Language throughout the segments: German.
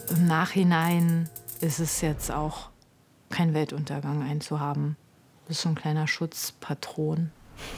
im Nachhinein ist es jetzt auch kein Weltuntergang, einen zu haben. Das ist so ein kleiner Schutzpatron.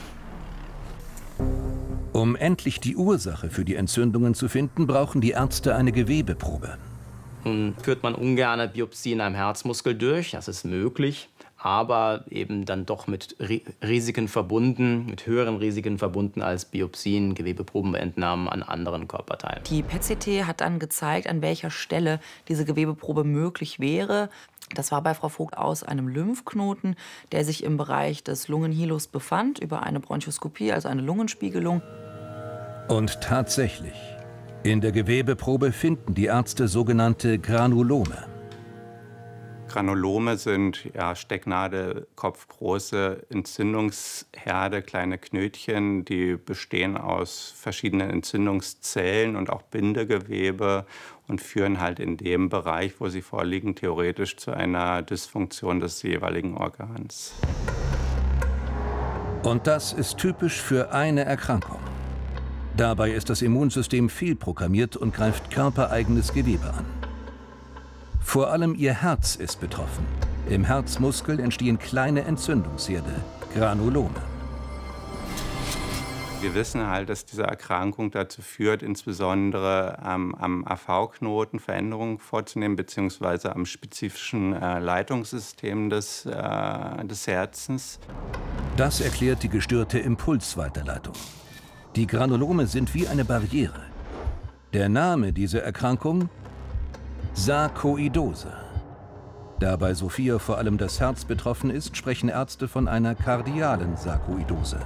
Um endlich die Ursache für die Entzündungen zu finden, brauchen die Ärzte eine Gewebeprobe. Nun führt man ungern Biopsie in einem Herzmuskel durch, das ist möglich, aber eben dann doch mit Risiken verbunden, mit höheren Risiken verbunden als Biopsien, Gewebeprobenentnahmen an anderen Körperteilen. Die PET-CT hat dann gezeigt, an welcher Stelle diese Gewebeprobe möglich wäre. Das war bei Frau Vogt aus einem Lymphknoten, der sich im Bereich des Lungenhilus befand, über eine Bronchoskopie, also eine Lungenspiegelung. Und tatsächlich, in der Gewebeprobe finden die Ärzte sogenannte Granulome. Granulome sind stecknadelkopfgroße Entzündungsherde, kleine Knötchen, die bestehen aus verschiedenen Entzündungszellen und auch Bindegewebe und führen halt in dem Bereich, wo sie vorliegen, theoretisch zu einer Dysfunktion des jeweiligen Organs. Und das ist typisch für eine Erkrankung. Dabei ist das Immunsystem fehlprogrammiert und greift körpereigenes Gewebe an. Vor allem ihr Herz ist betroffen. Im Herzmuskel entstehen kleine Entzündungsherde, Granulome. Wir wissen halt, dass diese Erkrankung dazu führt, insbesondere am AV-Knoten Veränderungen vorzunehmen, beziehungsweise am spezifischen Leitungssystem des Herzens. Das erklärt die gestörte Impulsweiterleitung. Die Granulome sind wie eine Barriere. Der Name dieser Erkrankung? Sarkoidose. Da bei Sophia vor allem das Herz betroffen ist, sprechen Ärzte von einer kardialen Sarkoidose.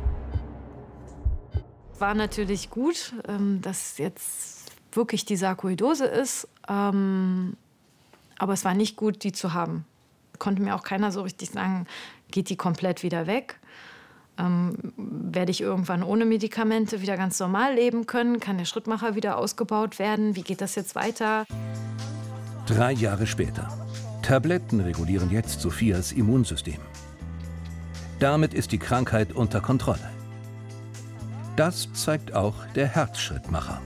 War natürlich gut, dass jetzt wirklich die Sarkoidose ist, aber es war nicht gut, die zu haben. Konnte mir auch keiner so richtig sagen, geht die komplett wieder weg? Werde ich irgendwann ohne Medikamente wieder ganz normal leben können? Kann der Schrittmacher wieder ausgebaut werden? Wie geht das jetzt weiter? 3 Jahre später. Tabletten regulieren jetzt Sophias Immunsystem. Damit ist die Krankheit unter Kontrolle. Das zeigt auch der Herzschrittmacher.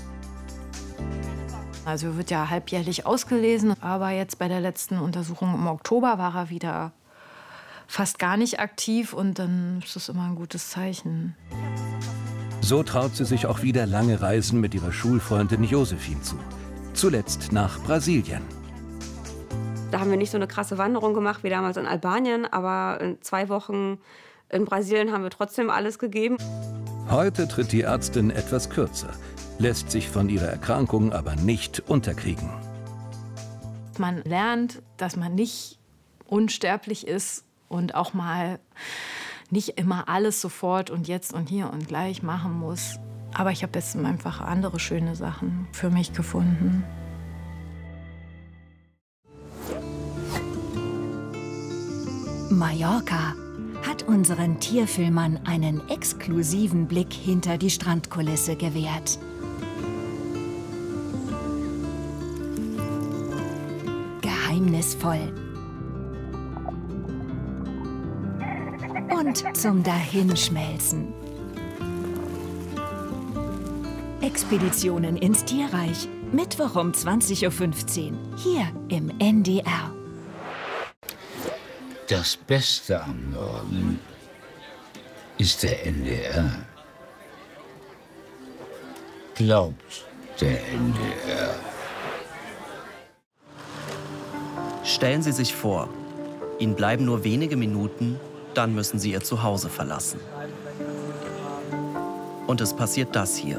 Also wird ja halbjährlich ausgelesen, aber jetzt bei der letzten Untersuchung im Oktober war er wieder fast gar nicht aktiv und dann ist das immer ein gutes Zeichen. So traut sie sich auch wieder lange Reisen mit ihrer Schulfreundin Josephine zu. Zuletzt nach Brasilien. Da haben wir nicht so eine krasse Wanderung gemacht wie damals in Albanien, aber in 2 Wochen in Brasilien haben wir trotzdem alles gegeben. Heute tritt die Ärztin etwas kürzer, lässt sich von ihrer Erkrankung aber nicht unterkriegen. Man lernt, dass man nicht unsterblich ist und auch mal nicht immer alles sofort und jetzt und hier und gleich machen muss. Aber ich habe jetzt einfach andere schöne Sachen für mich gefunden. Mallorca hat unseren Tierfilmern einen exklusiven Blick hinter die Strandkulisse gewährt. Geheimnisvoll und zum Dahinschmelzen. Expeditionen ins Tierreich, Mittwoch um 20:15 Uhr, hier im NDR. Das Beste am Norden ist der NDR. Glaubt der NDR. Stellen Sie sich vor, Ihnen bleiben nur wenige Minuten, dann müssen Sie Ihr Zuhause verlassen. Und es passiert das hier.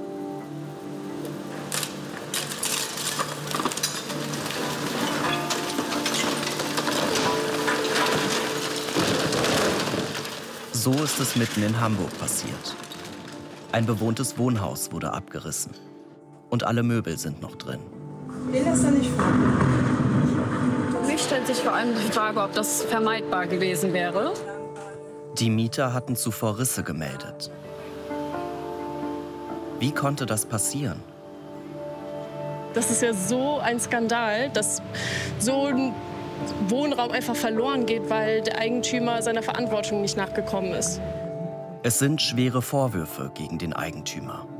So ist es mitten in Hamburg passiert. Ein bewohntes Wohnhaus wurde abgerissen. Und alle Möbel sind noch drin. Ich lasse da nicht vor. Mich stellt sich vor allem die Frage, ob das vermeidbar gewesen wäre. Die Mieter hatten zuvor Risse gemeldet. Wie konnte das passieren? Das ist ja so ein Skandal, dass so ein Wohnraum einfach verloren geht, weil der Eigentümer seiner Verantwortung nicht nachgekommen ist. Es sind schwere Vorwürfe gegen den Eigentümer.